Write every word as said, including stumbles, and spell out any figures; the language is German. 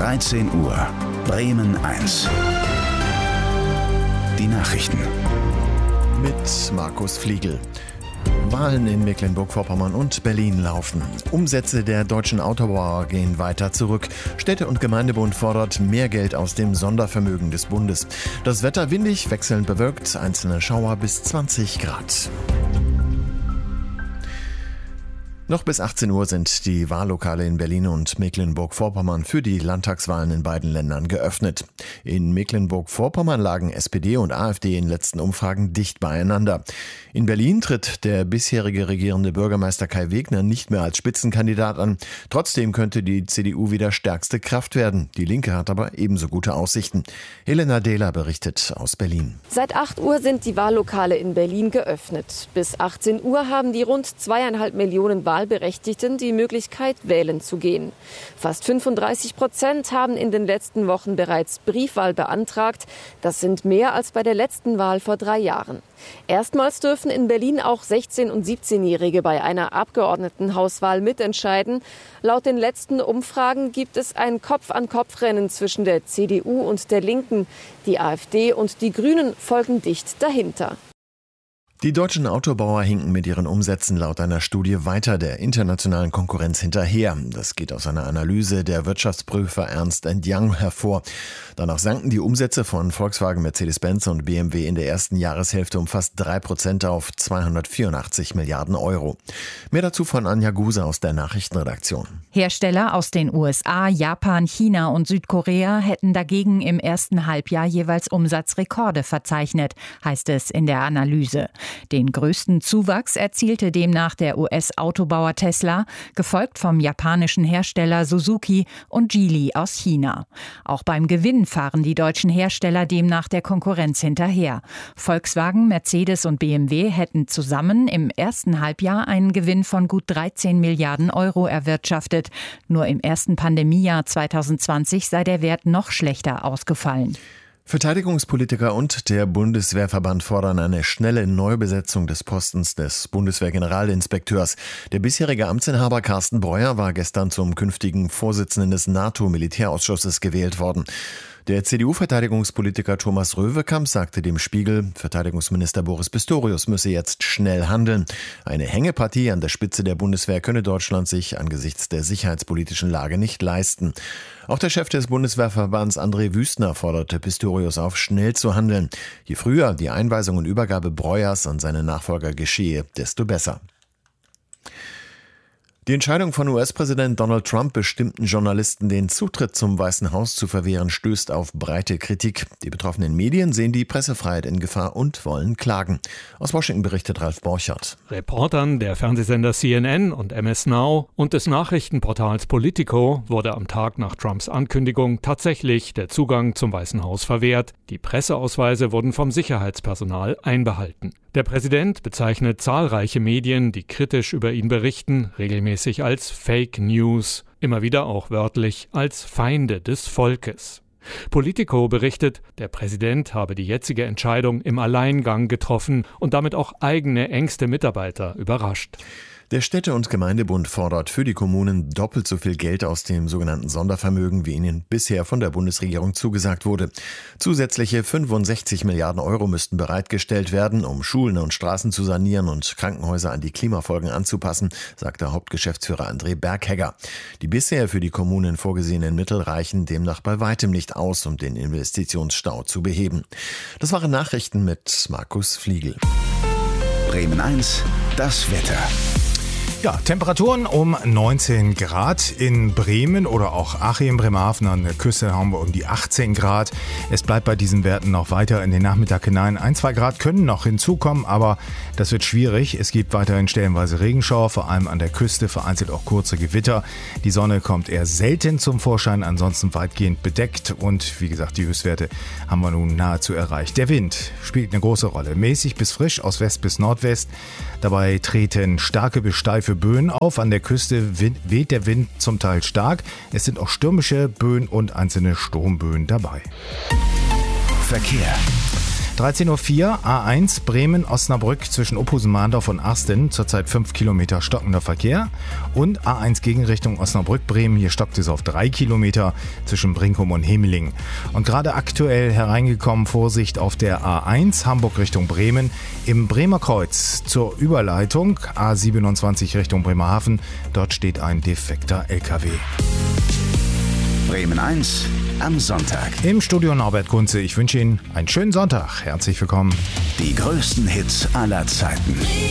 dreizehn Uhr, Bremen eins. Die Nachrichten. Mit Markus Fliegel. Wahlen in Mecklenburg-Vorpommern und Berlin laufen. Umsätze der deutschen Autobauer gehen weiter zurück. Städte- und Gemeindebund fordert mehr Geld aus dem Sondervermögen des Bundes. Das Wetter windig, wechselnd bewölkt, einzelne Schauer bis zwanzig Grad. Noch bis achtzehn Uhr sind die Wahllokale in Berlin und Mecklenburg-Vorpommern für die Landtagswahlen in beiden Ländern geöffnet. In Mecklenburg-Vorpommern lagen S P D und AfD in letzten Umfragen dicht beieinander. In Berlin tritt der bisherige regierende Bürgermeister Kai Wegner nicht mehr als Spitzenkandidat an. Trotzdem könnte die C D U wieder stärkste Kraft werden. Die Linke hat aber ebenso gute Aussichten. Helena Dehler berichtet aus Berlin. Seit acht Uhr sind die Wahllokale in Berlin geöffnet. Bis achtzehn Uhr haben die rund zweieinhalb Millionen Wahlberechtigten die Möglichkeit, wählen zu gehen. Fast fünfunddreißig Prozent haben in den letzten Wochen bereits Briefwahl beantragt. Das sind mehr als bei der letzten Wahl vor drei Jahren. Erstmals dürfen in Berlin auch sechzehn- und siebzehnjährige bei einer Abgeordnetenhauswahl mitentscheiden. Laut den letzten Umfragen gibt es ein Kopf-an-Kopf-Rennen zwischen der C D U und der Linken. Die AfD und die Grünen folgen dicht dahinter. Die deutschen Autobauer hinken mit ihren Umsätzen laut einer Studie weiter der internationalen Konkurrenz hinterher. Das geht aus einer Analyse der Wirtschaftsprüfer Ernst and Young hervor. Danach sanken die Umsätze von Volkswagen, Mercedes-Benz und B M W in der ersten Jahreshälfte um fast drei Prozent auf zweihundertvierundachtzig Milliarden Euro. Mehr dazu von Anja Guse aus der Nachrichtenredaktion. Hersteller aus den U S A, Japan, China und Südkorea hätten dagegen im ersten Halbjahr jeweils Umsatzrekorde verzeichnet, heißt es in der Analyse. Den größten Zuwachs erzielte demnach der U S-Autobauer Tesla, gefolgt vom japanischen Hersteller Suzuki und Geely aus China. Auch beim Gewinn fahren die deutschen Hersteller demnach der Konkurrenz hinterher. Volkswagen, Mercedes und B M W hätten zusammen im ersten Halbjahr einen Gewinn von gut dreizehn Milliarden Euro erwirtschaftet. Nur im ersten Pandemiejahr zweitausendzwanzig sei der Wert noch schlechter ausgefallen. Verteidigungspolitiker und der Bundeswehrverband fordern eine schnelle Neubesetzung des Postens des Bundeswehrgeneralinspekteurs. Der bisherige Amtsinhaber Carsten Breuer war gestern zum künftigen Vorsitzenden des NATO-Militärausschusses gewählt worden. Der C D U-Verteidigungspolitiker Thomas Röwekamp sagte dem Spiegel, Verteidigungsminister Boris Pistorius müsse jetzt schnell handeln. Eine Hängepartie an der Spitze der Bundeswehr könne Deutschland sich angesichts der sicherheitspolitischen Lage nicht leisten. Auch der Chef des Bundeswehrverbands André Wüstner forderte Pistorius auf, schnell zu handeln. Je früher die Einweisung und Übergabe Breuers an seine Nachfolger geschehe, desto besser. Die Entscheidung von U S-Präsident Donald Trump, bestimmten Journalisten den Zutritt zum Weißen Haus zu verwehren, stößt auf breite Kritik. Die betroffenen Medien sehen die Pressefreiheit in Gefahr und wollen klagen. Aus Washington berichtet Ralf Borchardt. Reportern der Fernsehsender C N N und M S Now und des Nachrichtenportals Politico wurde am Tag nach Trumps Ankündigung tatsächlich der Zugang zum Weißen Haus verwehrt. Die Presseausweise wurden vom Sicherheitspersonal einbehalten. Der Präsident bezeichnet zahlreiche Medien, die kritisch über ihn berichten, regelmäßig als Fake News, immer wieder auch wörtlich als Feinde des Volkes. Politico berichtet, der Präsident habe die jetzige Entscheidung im Alleingang getroffen und damit auch eigene engste Mitarbeiter überrascht. Der Städte- und Gemeindebund fordert für die Kommunen doppelt so viel Geld aus dem sogenannten Sondervermögen, wie ihnen bisher von der Bundesregierung zugesagt wurde. Zusätzliche fünfundsechzig Milliarden Euro müssten bereitgestellt werden, um Schulen und Straßen zu sanieren und Krankenhäuser an die Klimafolgen anzupassen, sagte Hauptgeschäftsführer André Berghegger. Die bisher für die Kommunen vorgesehenen Mittel reichen demnach bei weitem nicht aus, um den Investitionsstau zu beheben. Das waren Nachrichten mit Markus Fliegel. Bremen eins, das Wetter. Ja, Temperaturen um neunzehn Grad in Bremen oder auch Achim, Bremerhaven an der Küste haben wir um die achtzehn Grad. Es bleibt bei diesen Werten noch weiter in den Nachmittag hinein. Ein, zwei Grad können noch hinzukommen, aber das wird schwierig. Es gibt weiterhin stellenweise Regenschauer, vor allem an der Küste, vereinzelt auch kurze Gewitter. Die Sonne kommt eher selten zum Vorschein, ansonsten weitgehend bedeckt und wie gesagt, die Höchstwerte haben wir nun nahezu erreicht. Der Wind spielt eine große Rolle. Mäßig bis frisch aus West bis Nordwest. Dabei treten starke bis steife Böen auf. An der Küste weht der Wind zum Teil stark. Es sind auch stürmische Böen und einzelne Sturmböen dabei. Verkehr. dreizehn Uhr vier, A eins Bremen-Osnabrück zwischen Opusen-Mahndorf und Arsten, zurzeit fünf Kilometer stockender Verkehr. Und A eins Gegenrichtung Osnabrück-Bremen, hier stockt es auf drei Kilometer zwischen Brinkum und Hemeling. Und gerade aktuell hereingekommen, Vorsicht auf der A eins Hamburg Richtung Bremen, im Bremer Kreuz zur Überleitung A siebenundzwanzig Richtung Bremerhaven. Dort steht ein defekter L K W. Bremen eins am Sonntag. Im Studio Norbert Kunze. Ich wünsche Ihnen einen schönen Sonntag. Herzlich willkommen. Die größten Hits aller Zeiten.